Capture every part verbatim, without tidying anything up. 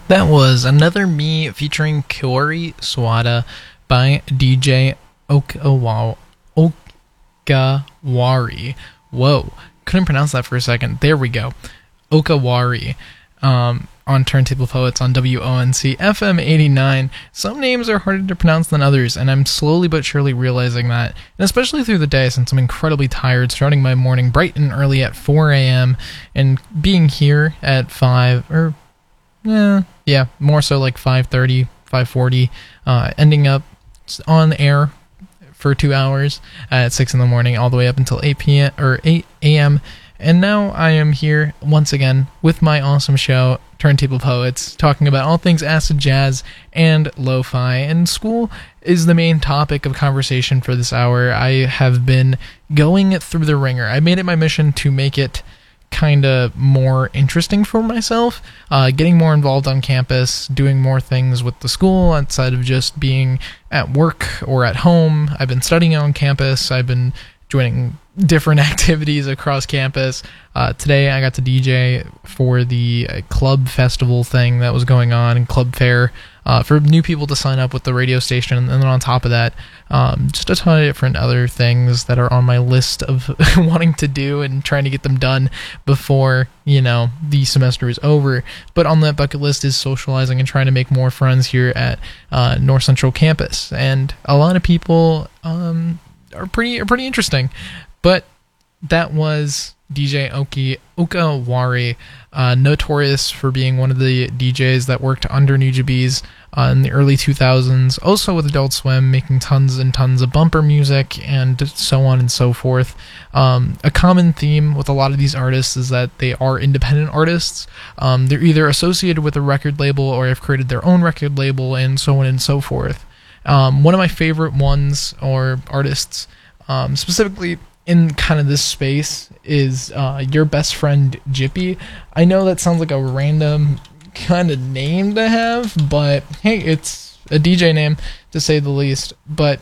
That was Another Me featuring Kaori Sawada by D J Okawa- Okawari. Whoa, couldn't pronounce that for a second. There we go. Okawari um, on Turntable Poets on W O N C F M eighty-nine. Some names are harder to pronounce than others, and I'm slowly but surely realizing that, and especially through the day since I'm incredibly tired, starting my morning bright and early at four a.m. and being here at five, or yeah, yeah, more so like five thirty, five forty, uh, ending up on air for two hours at six in the morning, all the way up until eight p.m. or eight a.m. And now I am here once again with my awesome show, Turntable Poets, talking about all things acid jazz and lo-fi. And school is the main topic of conversation for this hour. I have been going through the ringer. I made it my mission to make it kind of more interesting for myself, uh, getting more involved on campus, doing more things with the school outside of just being at work or at home. I've been studying on campus. I've been joining different activities across campus. Uh, today I got to D J for the uh, club festival thing that was going on, and club fair, uh, for new people to sign up with the radio station. And then on top of that, um, just a ton of different other things that are on my list of wanting to do and trying to get them done before, you know, the semester is over. But on that bucket list is socializing and trying to make more friends here at uh, North Central Campus. And a lot of people um, are pretty are pretty interesting. But that was D J Oki Okawari, uh, notorious for being one of the D Js that worked under Nujabes uh, in the early two thousands, also with Adult Swim, making tons and tons of bumper music and so on and so forth. Um, a common theme with a lot of these artists is that they are independent artists. Um, they're either associated with a record label or have created their own record label, and so on and so forth. Um, one of my favorite ones, or artists, um, specifically in kind of this space, is uh, Your Best Friend Jippy. I know that sounds like a random kind of name to have, but hey, it's a D J name to say the least. But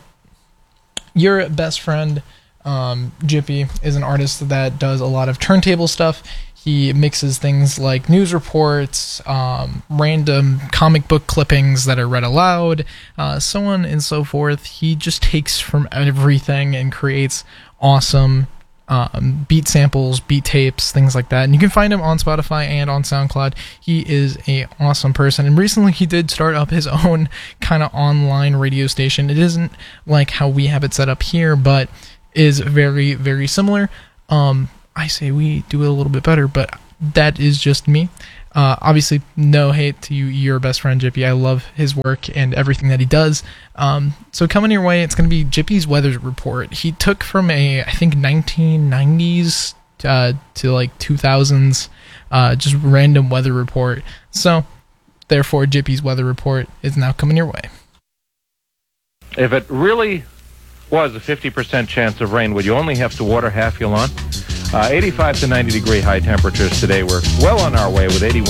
Your Best Friend um, Jippy is an artist that does a lot of turntable stuff. He mixes things like news reports, um, random comic book clippings that are read aloud, uh, so on and so forth. He just takes from everything and creates awesome um, beat samples, beat tapes, things like that. And you can find him on Spotify and on SoundCloud. He is a awesome person. And recently he did start up his own kind of online radio station. It isn't like how we have it set up here, but is very, very similar. Um, I say we do it a little bit better, but that is just me. Uh, obviously, no hate to you, Your Best Friend Jippy. I love his work and everything that he does. Um, so coming your way, it's going to be Jippy's Weather Report. He took from a, I think, nineteen nineties uh, to like two thousands, uh, just random weather report. So, therefore, Jippy's Weather Report is now coming your way. If it really was a fifty percent chance of rain, would you only have to water half your lawn? Uh, eighty-five to ninety degree high temperatures today. We're well on our way with eighty-one.